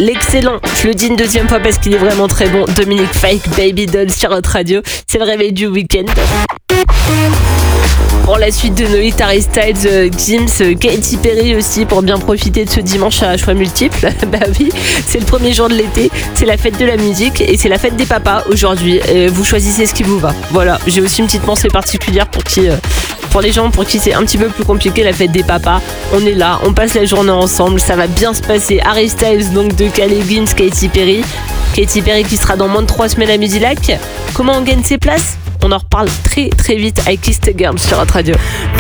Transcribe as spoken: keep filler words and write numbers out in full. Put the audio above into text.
l'excellent, je le dis une deuxième fois parce qu'il est vraiment très bon, Dominique Fike, Baby Doll sur votre radio. C'est le réveil du week-end. Pour la suite de nos hits, Harry Styles, Gims, Katy Perry aussi, pour bien profiter de ce dimanche à choix multiples. Bah oui, c'est le premier jour de l'été, c'est la fête de la musique et c'est la fête des papas aujourd'hui. Et vous choisissez ce qui vous va. Voilà, j'ai aussi une petite pensée particulière pour qui, euh, pour les gens pour qui c'est un petit peu plus compliqué, la fête des papas. On est là, on passe la journée ensemble, ça va bien se passer. Harry Styles, donc de Calais, Gims, Katy Perry. Katy Perry qui sera dans moins de trois semaines à Midi-Lac. Comment on gagne ses places ? On en reparle très très vite avec Kiss the Girl sur notre radio.